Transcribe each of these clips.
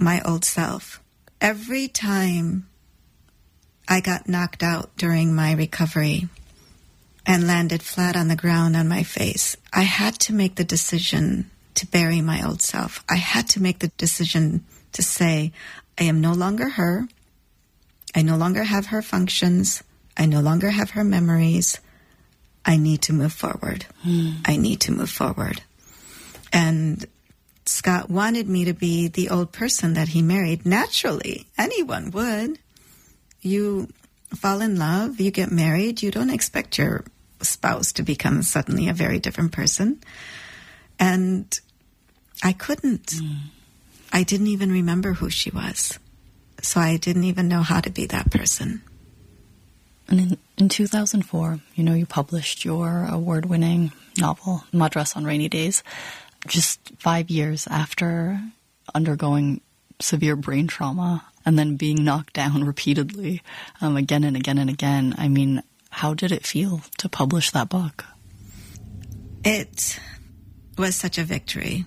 my old self. Every time I got knocked out during my recovery and landed flat on the ground on my face, I had to make the decision to bury my old self. I had to make the decision to say, I am no longer her. I no longer have her functions. I no longer have her memories. I need to move forward. I need to move forward. And Scott wanted me to be the old person that he married. Naturally, anyone would. You fall in love, you get married, you don't expect your spouse to become suddenly a very different person. And I couldn't. I didn't even remember who she was. So I didn't even know how to be that person. And in 2004, you published your award-winning novel, Madras on Rainy Days, just 5 years after undergoing severe brain trauma and then being knocked down repeatedly again and again and again. I mean, how did it feel to publish that book? It was such a victory.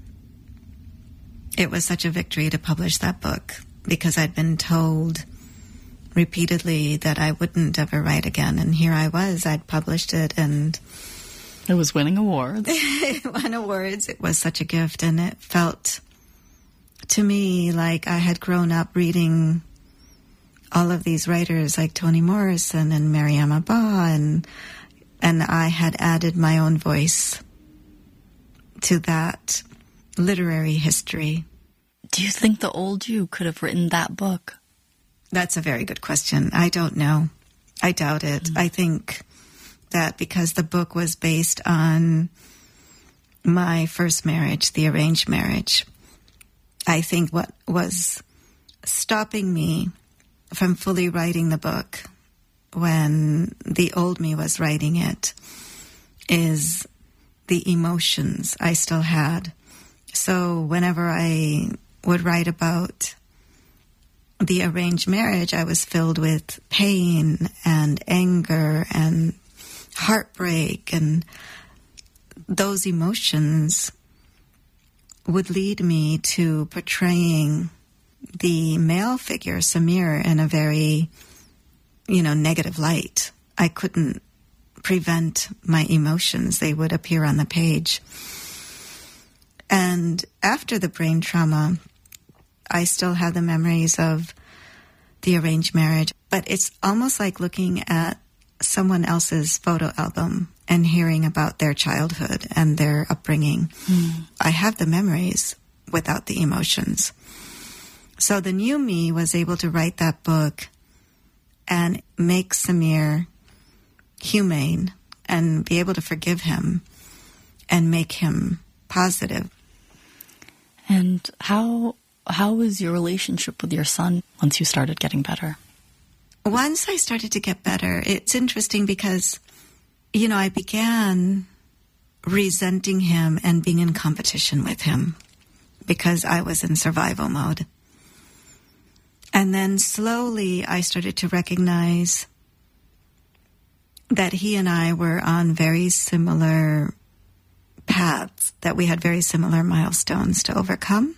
It was such a victory to publish that book because I'd been told repeatedly that I wouldn't ever write again. And here I was, I'd published it and it was winning awards. It won awards. It was such a gift. And it felt to me like I had grown up reading all of these writers like Toni Morrison and Mariama Ba, and I had added my own voice to that literary history. Do you think the old you could have written that book? That's a very good question. I don't know. I doubt it. I think that because the book was based on my first marriage, the arranged marriage, I think what was stopping me from fully writing the book when the old me was writing it is the emotions I still had. So whenever I would write about the arranged marriage, I was filled with pain and anger and heartbreak, and those emotions would lead me to portraying the male figure, Samir, in a very, negative light. I couldn't prevent my emotions. They would appear on the page. And after the brain trauma, I still have the memories of the arranged marriage, but it's almost like looking at someone else's photo album and hearing about their childhood and their upbringing. I have the memories without the emotions. So the new me was able to write that book and make Samir humane and be able to forgive him and make him positive. And how was your relationship with your son once you started getting better? Once I started to get better, it's interesting because, I began resenting him and being in competition with him because I was in survival mode. And then slowly I started to recognize that he and I were on very similar paths, that we had very similar milestones to overcome.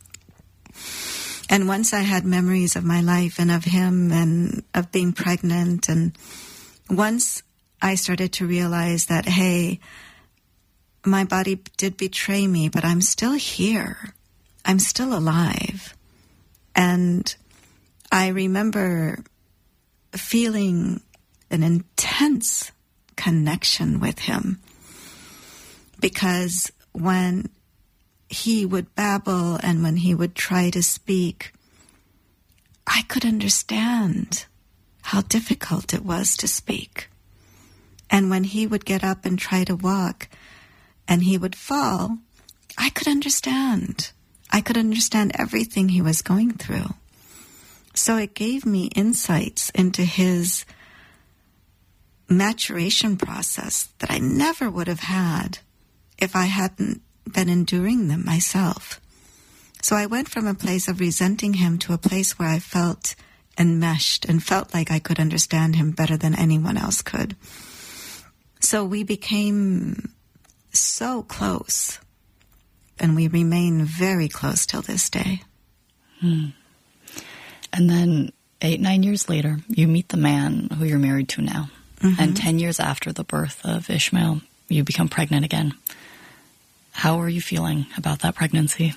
And once I had memories of my life and of him and of being pregnant, and once I started to realize that, hey, my body did betray me, but I'm still here. I'm still alive. And I remember feeling an intense connection with him because when he would babble and when he would try to speak, I could understand how difficult it was to speak. And when he would get up and try to walk and he would fall, I could understand. I could understand everything he was going through. So it gave me insights into his maturation process that I never would have had if I hadn't been enduring them myself. So I went from a place of resenting him to a place where I felt enmeshed and felt like I could understand him better than anyone else could. So we became so close, and we remain very close till this day. And then 8-9 years later, you meet the man who you're married to now. And 10 years after the birth of Ishmael, you become pregnant again. How are you feeling about that pregnancy?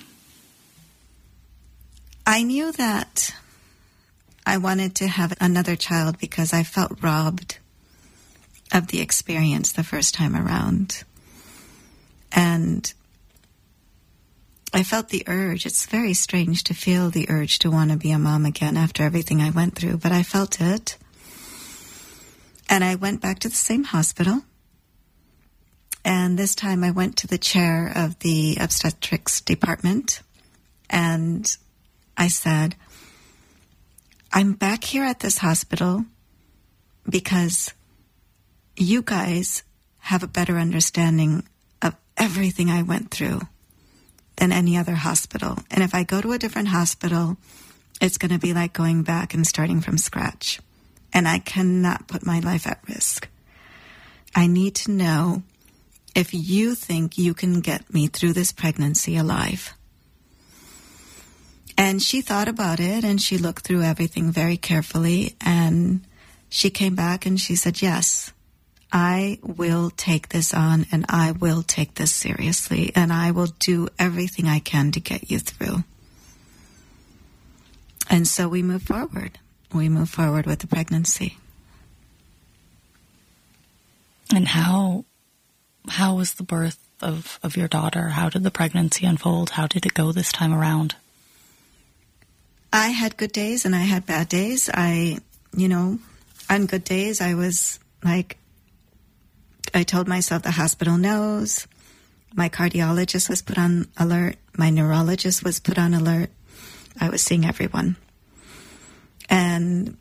I knew that I wanted to have another child because I felt robbed of the experience the first time around. And I felt the urge. It's very strange to feel the urge to want to be a mom again after everything I went through, but I felt it. And I went back to the same hospital. And this time I went to the chair of the obstetrics department. And I said, I'm back here at this hospital because you guys have a better understanding of everything I went through than any other hospital. And if I go to a different hospital, it's going to be like going back and starting from scratch. And I cannot put my life at risk. I need to know if you think you can get me through this pregnancy alive. And she thought about it, and she looked through everything very carefully, and she came back and she said, yes, I will take this on, and I will take this seriously, and I will do everything I can to get you through. And so we move forward. We move forward with the pregnancy. And how was the birth of your daughter? How did the pregnancy unfold? How did it go this time around? I had good days and I had bad days. On good days, I was like, I told myself the hospital knows. My cardiologist was put on alert. My neurologist was put on alert. I was seeing everyone. And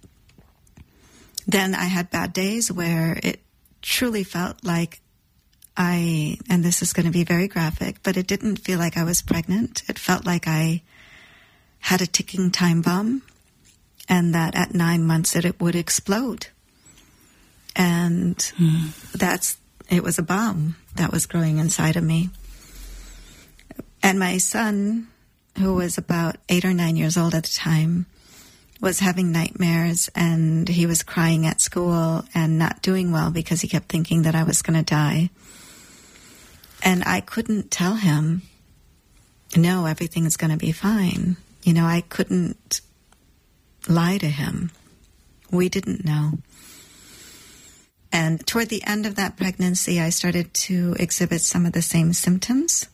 then I had bad days where it truly felt like and this is going to be very graphic, but it didn't feel like I was pregnant. It felt like I had a ticking time bomb and that at 9 months it would explode. And it was a bomb that was growing inside of me. And my son, who was about 8 or 9 years old at the time, was having nightmares, and he was crying at school and not doing well because he kept thinking that I was going to die. And I couldn't tell him, no, everything is going to be fine. I couldn't lie to him. We didn't know. And toward the end of that pregnancy, I started to exhibit some of the same symptoms.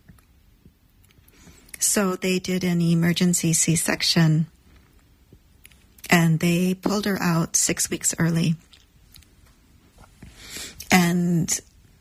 So they did an emergency C-section, and they pulled her out 6 weeks early. And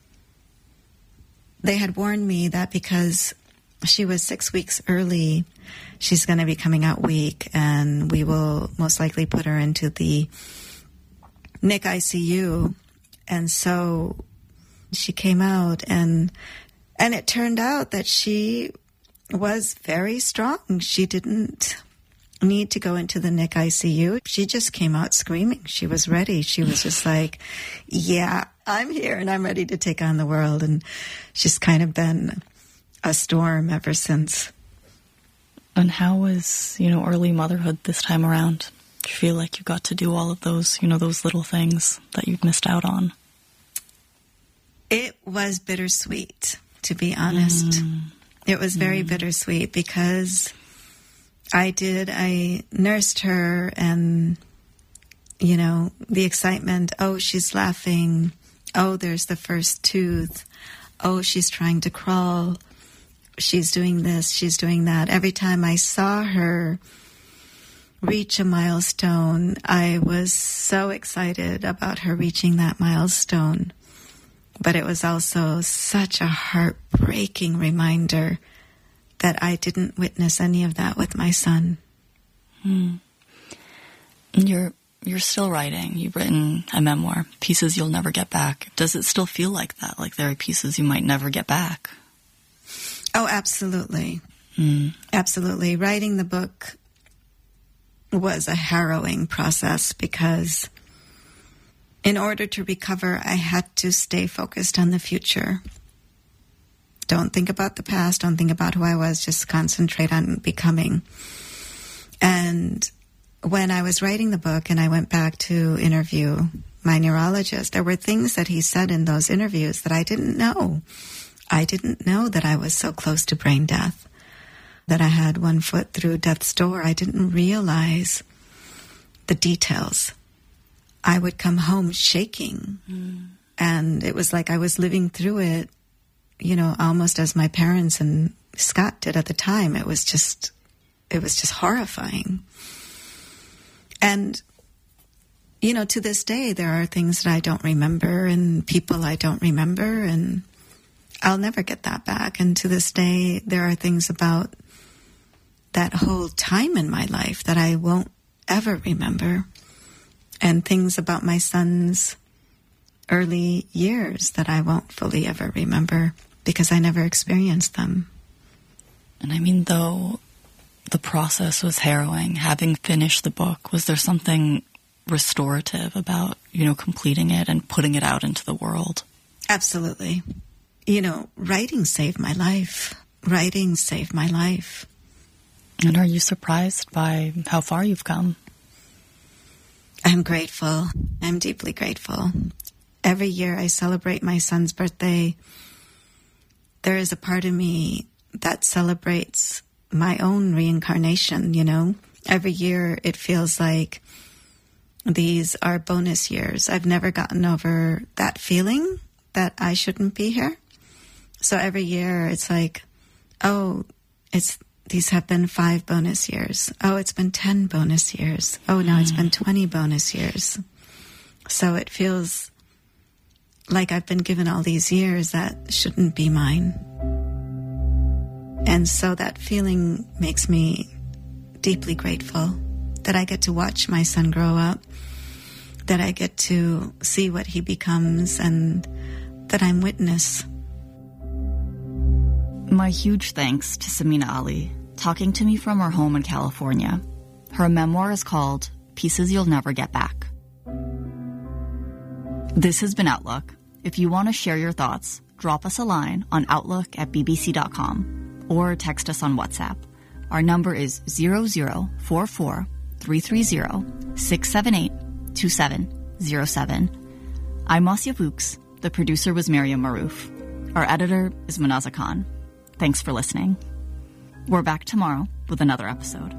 they had warned me that because she was 6 weeks early, she's going to be coming out weak, and we will most likely put her into the NIC ICU. And so she came out, and it turned out that she was very strong. She didn't need to go into the NIC ICU. She just came out screaming. She was ready. She was just like, yeah, I'm here and I'm ready to take on the world. And she's kind of been a storm ever since. And how was, early motherhood this time around? Do you feel like you got to do all of those, those little things that you'd missed out on? It was bittersweet, to be honest. It was very bittersweet because I nursed her, and, the excitement, oh, she's laughing, oh, there's the first tooth, oh, she's trying to crawl, she's doing this, she's doing that. Every time I saw her reach a milestone, I was so excited about her reaching that milestone. But it was also such a heartbreaking reminder that I didn't witness any of that with my son. You're still writing. You've written a memoir, Pieces You'll Never Get Back. Does it still feel like that? Like there are pieces you might never get back? Oh, absolutely. Absolutely. Writing the book was a harrowing process because in order to recover, I had to stay focused on the future. Don't think about the past. Don't think about who I was. Just concentrate on becoming. And when I was writing the book and I went back to interview my neurologist, there were things that he said in those interviews that I didn't know. I didn't know that I was so close to brain death, that I had one foot through death's door. I didn't realize the details. I would come home shaking. And it was like I was living through it, you know, almost as my parents and Scott did at the time. It was just horrifying. And, you know, to this day, there are things that I don't remember and people I don't remember, and I'll never get that back. And to this day, there are things about that whole time in my life that I won't ever remember, and things about my son's early years that I won't fully ever remember because I never experienced them. And I mean, though the process was harrowing, having finished the book, was there something restorative about, you know, completing it and putting it out into the world? Absolutely. You know, writing saved my life. Writing saved my life. And are you surprised by how far you've come? I'm grateful. I'm deeply grateful. Every year I celebrate my son's birthday. There is a part of me that celebrates my own reincarnation, you know. Every year it feels like these are bonus years. I've never gotten over that feeling that I shouldn't be here. So every year it's like, oh, these have been 5 bonus years. Oh, it's been 10 bonus years. Oh, no, it's been 20 bonus years. So it feels like I've been given all these years that shouldn't be mine. And so that feeling makes me deeply grateful that I get to watch my son grow up, that I get to see what he becomes, and that I'm witness. My huge thanks to Samina Ali, talking to me from her home in California. Her memoir is called Pieces You'll Never Get Back. This has been Outlook. If you want to share your thoughts, drop us a line on outlook@bbc.com or text us on WhatsApp. Our number is 0044 330 678 2707. I'm Marcia Fuchs. The producer was Miriam Marouf. Our editor is Manaza Khan. Thanks for listening. We're back tomorrow with another episode.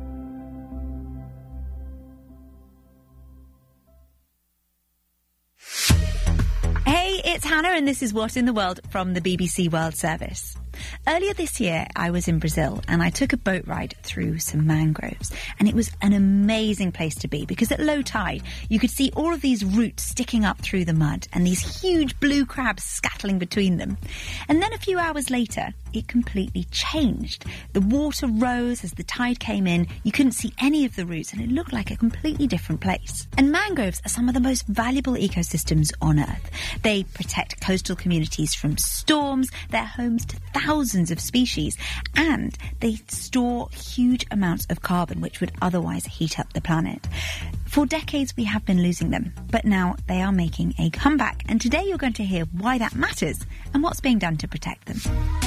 Hey, it's Hannah, and this is What in the World from the BBC World Service. Earlier this year, I was in Brazil and I took a boat ride through some mangroves, and it was an amazing place to be because at low tide, you could see all of these roots sticking up through the mud and these huge blue crabs scuttling between them. And then a few hours later, it completely changed. The water rose as the tide came in. You couldn't see any of the roots and it looked like a completely different place. And mangroves are some of the most valuable ecosystems on Earth. They protect coastal communities from storms. They're homes to thousands of species, and they store huge amounts of carbon which would otherwise heat up the planet. For decades we have been losing them, but now they are making a comeback, and today you're going to hear why that matters and what's being done to protect them.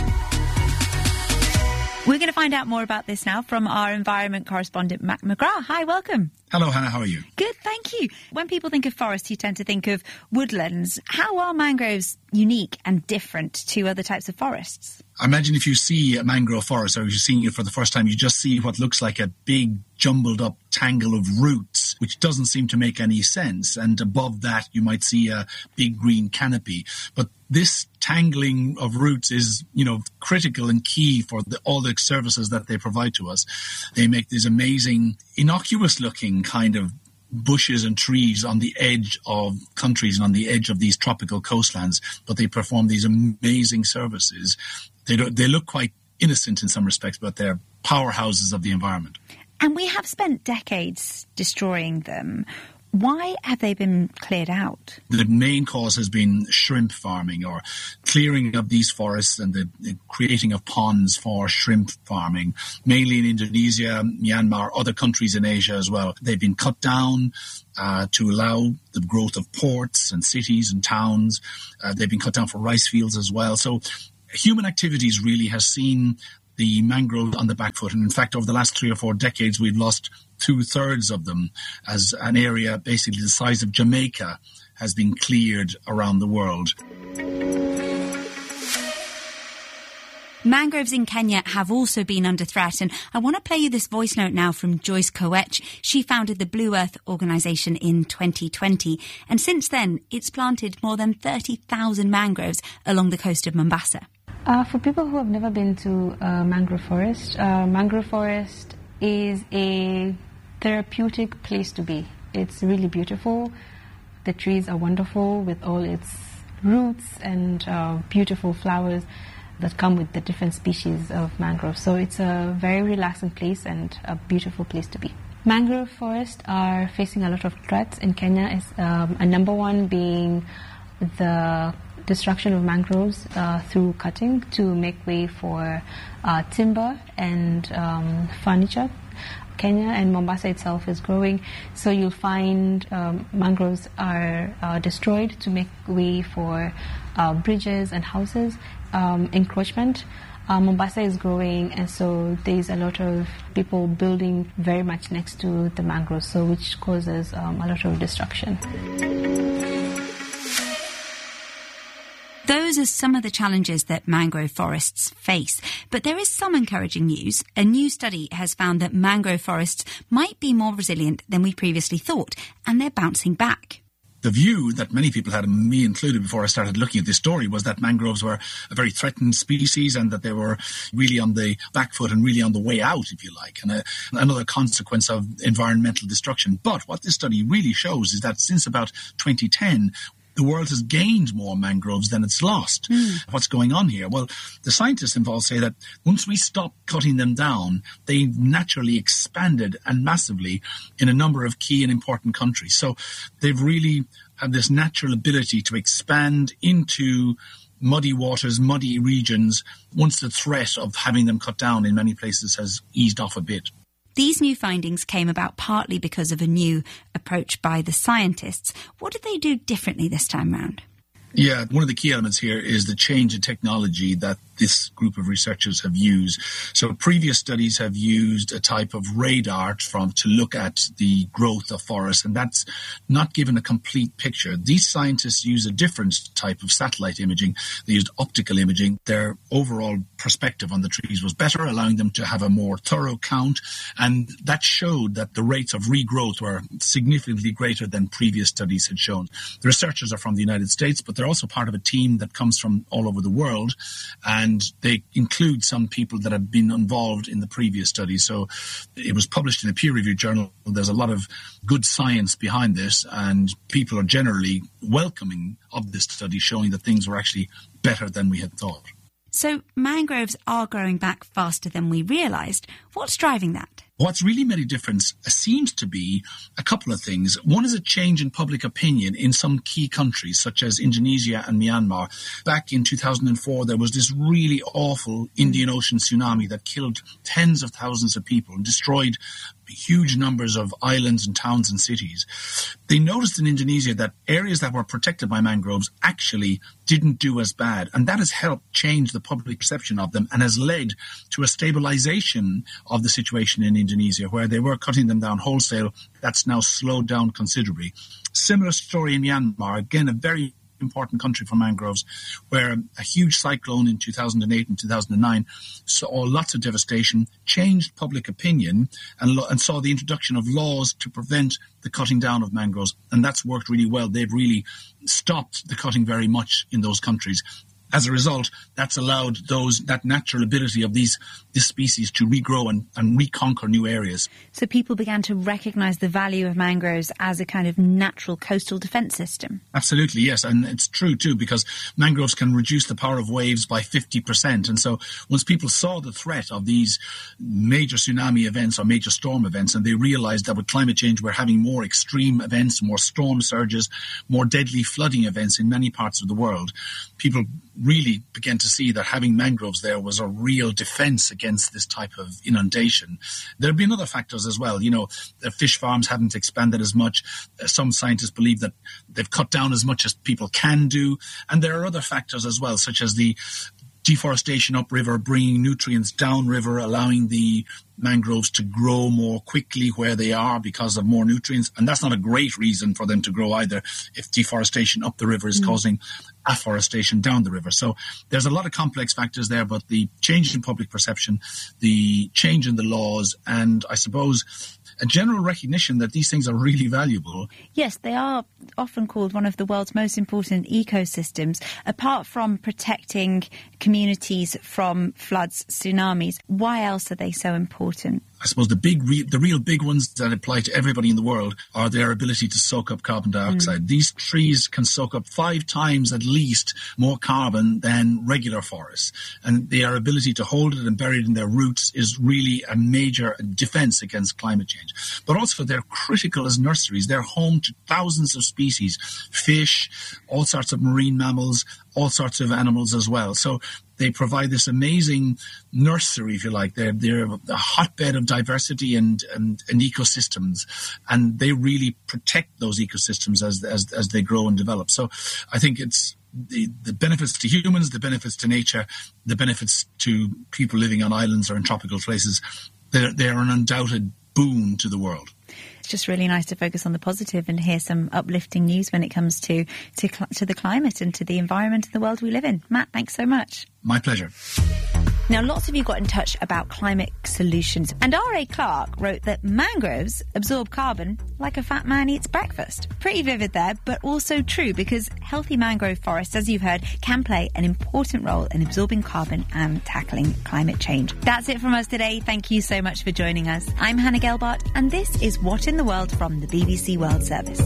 We're going to find out more about this now from our environment correspondent, Mac McGrath. Hi, welcome. Hello, Hannah. How are you? Good, thank you. When people think of forests, you tend to think of woodlands. How are mangroves unique and different to other types of forests? I imagine if you see a mangrove forest, or you're seeing it for the first time, you just see what looks like a big jumbled up tangle of roots, which doesn't seem to make any sense. And above that, you might see a big green canopy. But this tangling of roots is, critical and key for all the services that they provide to us. They make these amazing, innocuous-looking kind of bushes and trees on the edge of countries and on the edge of these tropical coastlands, but they perform these amazing services. They look quite innocent in some respects, but they're powerhouses of the environment. And we have spent decades destroying them. Why have they been cleared out? The main cause has been shrimp farming, or clearing of these forests and the creating of ponds for shrimp farming, mainly in Indonesia, Myanmar, other countries in Asia as well. They've been cut down to allow the growth of ports and cities and towns. They've been cut down for rice fields as well. So human activities really has seen the mangroves on the back foot. And in fact, over the last 3 or 4 decades, we've lost 2/3 of them, as an area basically the size of Jamaica has been cleared around the world. Mangroves in Kenya have also been under threat, and I want to play you this voice note now from Joyce Koech. She founded the Blue Earth organisation in 2020, and since then it's planted more than 30,000 mangroves along the coast of Mombasa. For people who have never been to mangrove forest is a therapeutic place to be. It's really beautiful. The trees are wonderful with all its roots and beautiful flowers that come with the different species of mangroves. So it's a very relaxing place and a beautiful place to be. Mangrove forests are facing a lot of threats in Kenya, a number one being the destruction of mangroves through cutting to make way for timber and furniture. Kenya and Mombasa itself is growing, so you'll find mangroves are destroyed to make way for bridges and houses. Encroachment. Mombasa is growing, and so there's a lot of people building very much next to the mangroves, so which causes a lot of destruction. Those are some of the challenges that mangrove forests face. But there is some encouraging news. A new study has found that mangrove forests might be more resilient than we previously thought, and they're bouncing back. The view that many people had, and me included before I started looking at this story, was that mangroves were a very threatened species and that they were really on the back foot and really on the way out, if you like, and another consequence of environmental destruction. But what this study really shows is that since about 2010, the world has gained more mangroves than it's lost. What's going on here? Well, the scientists involved say that once we stop cutting them down, they naturally expanded and massively in a number of key and important countries. So they've really had this natural ability to expand into muddy waters, muddy regions, once the threat of having them cut down in many places has eased off a bit. These new findings came about partly because of a new approach by the scientists. What did they do differently this time round? Yeah, one of the key elements here is the change in technology that this group of researchers have used. So previous studies have used a type of radar to look at the growth of forests, and that's not given a complete picture. These scientists use a different type of satellite imaging. They used optical imaging. Their overall perspective on the trees was better, allowing them to have a more thorough count, and that showed that the rates of regrowth were significantly greater than previous studies had shown. The researchers are from the United States, but they're also part of a team that comes from all over the world, and they include some people that have been involved in the previous study. So it was published in a peer-reviewed journal. There's a lot of good science behind this, and people are generally welcoming of this study, showing that things were actually better than we had thought. So mangroves are growing back faster than we realised. What's driving that? What's really made a difference seems to be a couple of things. One is a change in public opinion in some key countries, such as Indonesia and Myanmar. Back in 2004, there was this really awful Indian Ocean tsunami that killed tens of thousands of people and destroyed huge numbers of islands and towns and cities. They noticed in Indonesia that areas that were protected by mangroves actually didn't do as bad, and that has helped change the public perception of them and has led to a stabilization of the situation in Indonesia, where they were cutting them down wholesale. That's now slowed down considerably. Similar story in Myanmar, again a very important country for mangroves, where a huge cyclone in 2008 and 2009 saw lots of devastation, changed public opinion, and saw the introduction of laws to prevent the cutting down of mangroves, and that's worked really well. They've really stopped the cutting very much in those countries. As a result, that's allowed that natural ability of this species to regrow and reconquer new areas. So people began to recognise the value of mangroves as a kind of natural coastal defence system. Absolutely, yes. And it's true, too, because mangroves can reduce the power of waves by 50%. And so once people saw the threat of these major tsunami events or major storm events, and they realised that with climate change we're having more extreme events, more storm surges, more deadly flooding events in many parts of the world, people really began to see that having mangroves there was a real defence against this type of inundation. There have been other factors as well. You know, the fish farms haven't expanded as much. Some scientists believe that they've cut down as much as people can do. And there are other factors as well, such as the deforestation upriver, bringing nutrients downriver, allowing the mangroves to grow more quickly where they are because of more nutrients. And that's not a great reason for them to grow either, if deforestation up the river is causing afforestation down the river. So there's a lot of complex factors there, but the change in public perception, the change in the laws, and I suppose a general recognition that these things are really valuable. Yes, they are often called one of the world's most important ecosystems. Apart from protecting communities from floods, tsunamis, why else are they so important? I suppose the real big ones that apply to everybody in the world are their ability to soak up carbon dioxide. These trees can soak up 5 times at least more carbon than regular forests. And their ability to hold it and bury it in their roots is really a major defense against climate change. But also they're critical as nurseries. They're home to thousands of species, fish, all sorts of marine mammals, all sorts of animals as well. So they provide this amazing nursery, if you like. They're a hotbed of diversity and ecosystems, and they really protect those ecosystems as they grow and develop. So I think it's the benefits to humans, the benefits to nature, the benefits to people living on islands or in tropical places. They're an undoubted boon to the world. It's just really nice to focus on the positive and hear some uplifting news when it comes to the climate and to the environment and the world we live in. Matt, thanks so much. My pleasure. Now, lots of you got in touch about climate solutions, and R.A. Clark wrote that mangroves absorb carbon like a fat man eats breakfast. Pretty vivid there, but also true, because healthy mangrove forests, as you've heard, can play an important role in absorbing carbon and tackling climate change. That's it from us today. Thank you so much for joining us. I'm Hannah Gelbart, and this is What in the World from the BBC World Service.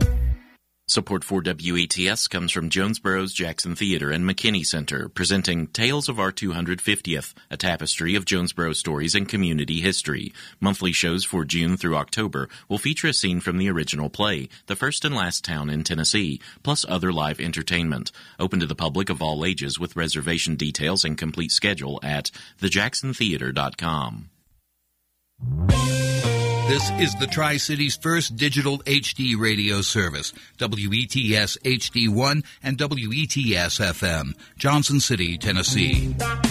Support for WETS comes from Jonesboro's Jackson Theatre and McKinney Center, presenting Tales of Our 250th, a tapestry of Jonesboro stories and community history. Monthly shows for June through October will feature a scene from the original play, The First and Last Town in Tennessee, plus other live entertainment. Open to the public of all ages with reservation details and complete schedule at thejacksontheatre.com. This is the Tri-City's first digital HD radio service, WETS HD1 and WETS FM, Johnson City, Tennessee.